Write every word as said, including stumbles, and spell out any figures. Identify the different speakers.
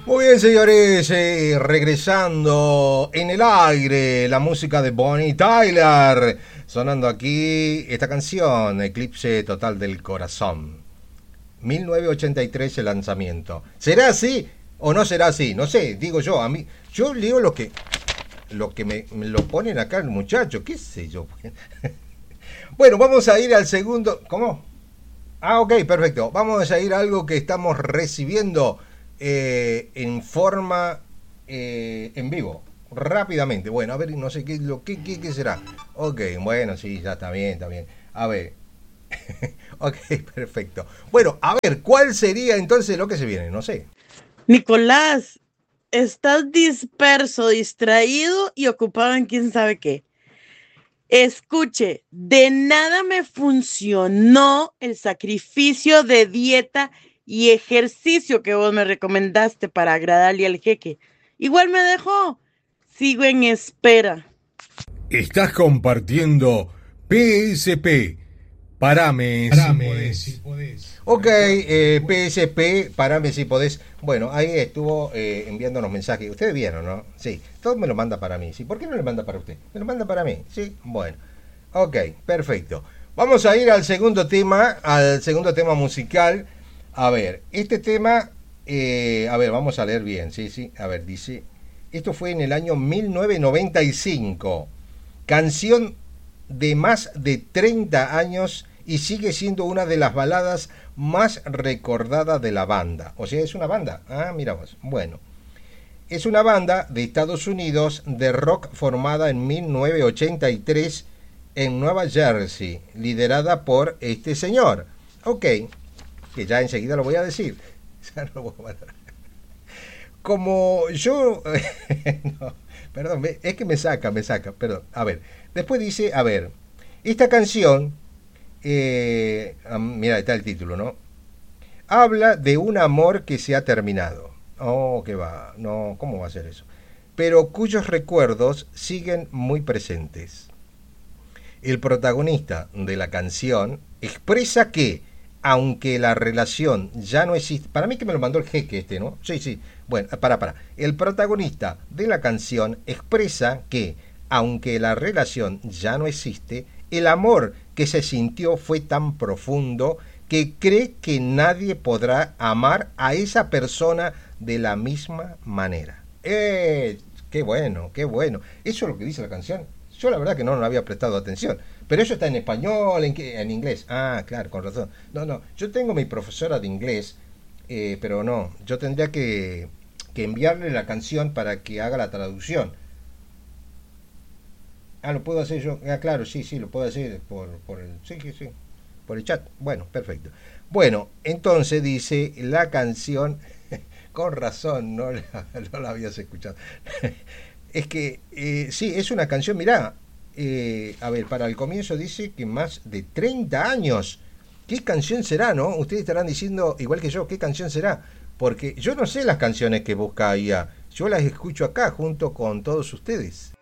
Speaker 1: Muy bien, señores, eh, regresando en el aire la música de Bonnie Tyler, sonando aquí esta canción, Eclipse Total del Corazón. mil novecientos ochenta y tres el lanzamiento. ¿Será así o no será así? No sé, digo yo, a mí, yo leo lo que, lo que me, me lo ponen acá el muchacho, qué sé yo. Bueno, vamos a ir al segundo, ¿cómo? Ah, ok, perfecto. Vamos a ir a algo que estamos recibiendo eh, en forma eh, en vivo, rápidamente. Bueno, a ver, no sé qué, lo, qué, qué, qué será. Ok, bueno, sí, ya está bien, está bien. A ver, ok, perfecto. Bueno, a ver, ¿cuál sería entonces lo que se viene? No sé.
Speaker 2: Nicolás, estás disperso, distraído y ocupado en quién sabe qué. Escuche, de nada me funcionó el sacrificio de dieta y ejercicio que vos me recomendaste para agradarle al jeque. Igual me dejó. Sigo en espera.
Speaker 1: Estás compartiendo P S P. Parame, si podés. Ok, eh, P S P, parame si podés. Bueno, ahí estuvo eh, enviándonos mensajes. Ustedes vieron, ¿no? Sí, todo me lo manda para mí. ¿Sí? ¿Por qué no le manda para usted? Me lo manda para mí. Sí, bueno. Ok, perfecto. Vamos a ir al segundo tema, al segundo tema musical. A ver, este tema, eh, a ver, vamos a leer bien. Sí, sí, a ver, dice. Esto fue en el año mil novecientos noventa y cinco. Canción de más de treinta años y sigue siendo una de las baladas más recordadas de la banda. O sea, es una banda. Ah, mira vos. Bueno, es una banda de Estados Unidos de rock formada en mil novecientos ochenta y tres en Nueva Jersey, liderada por este señor. Ok, que ya enseguida lo voy a decir. Ya no lo voy a matar. Como yo... no, perdón, es que me saca, me saca, perdón. A ver, después dice, a ver, esta canción, eh, mira, está el título, ¿no? Habla de un amor que se ha terminado. Oh, que va, no, ¿cómo va a ser eso? Pero cuyos recuerdos siguen muy presentes. El protagonista de la canción expresa que, aunque la relación ya no existe, para mí que me lo mandó el jeque este, ¿no? Sí, sí, bueno, para, para. El protagonista de la canción expresa que, aunque la relación ya no existe, el amor que se sintió fue tan profundo que cree que nadie podrá amar a esa persona de la misma manera. ¡Eh! ¡Qué bueno, qué bueno! Eso es lo que dice la canción. Yo la verdad que no, no había prestado atención. Pero eso está en español, en, en inglés. Ah, claro, con razón. No, no, yo tengo mi profesora de inglés, eh, pero no, yo tendría que, que enviarle la canción para que haga la traducción. Ah, lo puedo hacer yo. Ah, claro, sí, sí, lo puedo hacer por, por el. Sí, sí, sí. Por el chat. Bueno, perfecto. Bueno, entonces dice la canción. Con razón, no la, no la habías escuchado. Es que, eh, sí, es una canción, mirá. Eh, a ver, para el comienzo dice que más de treinta años. ¿Qué canción será, no? Ustedes estarán diciendo, igual que yo, ¿qué canción será? Porque yo no sé las canciones que busca I A. Yo las escucho acá junto con todos ustedes.